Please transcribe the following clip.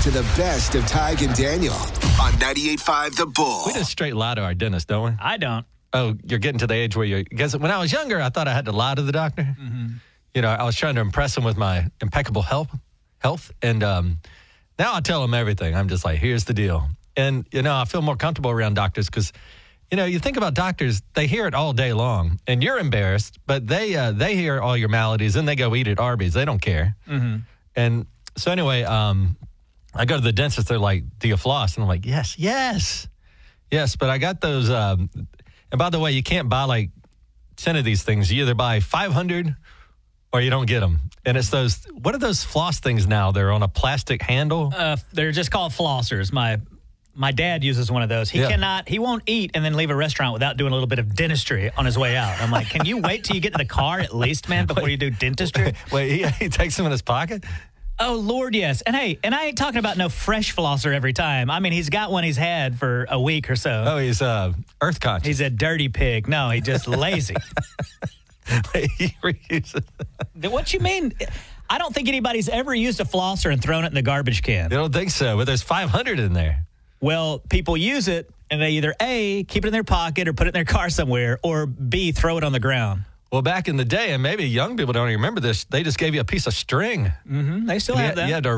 to the best of Tig and Daniel on 98.5 The Bull. We just straight lie to our dentist, don't we? I don't. Oh, you're getting to the age where because when I was younger, I thought I had to lie to the doctor. Mm-hmm. You know, I was trying to impress him with my impeccable health. And now I tell him everything. I'm just like, here's the deal. And, you know, I feel more comfortable around doctors because, you know, you think about doctors, they hear it all day long. And you're embarrassed, but they hear all your maladies and they go eat at Arby's. They don't care. Mm-hmm. And so anyway, I go to the dentist. They're like, do you floss? And I'm like, yes. But I got those. And by the way, you can't buy like 10 of these things. You either buy 500 or you don't get them. And it's those, what are those floss things now? They're on a plastic handle. They're just called flossers. My dad uses one of those. He won't eat and then leave a restaurant without doing a little bit of dentistry on his way out. I'm like, can you wait till you get in the car at least, man, before you do dentistry? Wait, he takes them in his pocket? Oh, Lord, yes. And hey, I ain't talking about no fresh flosser every time. I mean, he's got one he's had for a week or so. Oh, he's earth conscious. He's a dirty pig. No, he's just lazy. He reuses. What you mean? I don't think anybody's ever used a flosser and thrown it in the garbage can. I don't think so, but there's 500 in there. Well, people use it, and they either A, keep it in their pocket or put it in their car somewhere, or B, throw it on the ground. Well, back in the day, and maybe young people don't even remember this, they just gave you a piece of string. Mm-hmm. They still have that. You had to